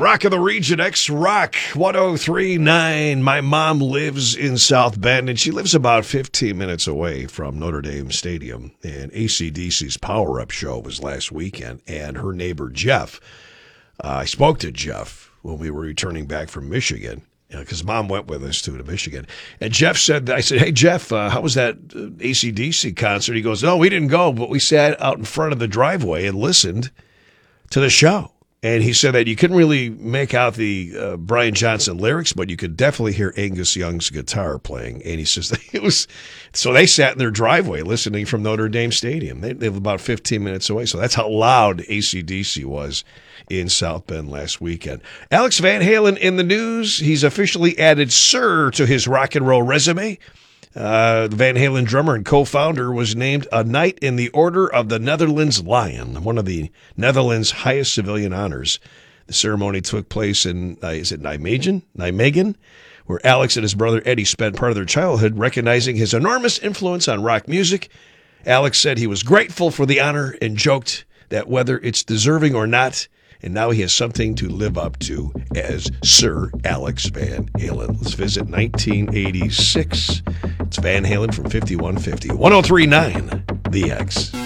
Rock of the Region, X-Rock 103.9. My mom lives in South Bend, and she lives about 15 minutes away from Notre Dame Stadium. And AC/DC's Power Up show was last weekend, and her neighbor Jeff, I spoke to Jeff when we were returning back from Michigan, because Mom went with us to Michigan. And Jeff said, I said, hey, Jeff, how was that AC/DC concert? He goes, no, we didn't go, but we sat out in front of the driveway and listened to the show. And he said that you couldn't really make out the Brian Johnson lyrics, but you could definitely hear Angus Young's guitar playing. And he says it was, so they sat in their driveway listening from Notre Dame Stadium. They live about 15 minutes away. So that's how loud AC/DC was in South Bend last weekend. Alex Van Halen in the news. He's officially added Sir to his rock and roll resume. The Van Halen drummer and co-founder was named a Knight in the Order of the Netherlands Lion, one of the Netherlands' highest civilian honors. The ceremony took place in, is it Nijmegen, where Alex and his brother Eddie spent part of their childhood recognizing his enormous influence on rock music. Alex said he was grateful for the honor and joked that whether it's deserving or not, and now he has something to live up to as Sir Alex Van Halen. Let's visit 1986. It's Van Halen from 5150. 103.9 The X.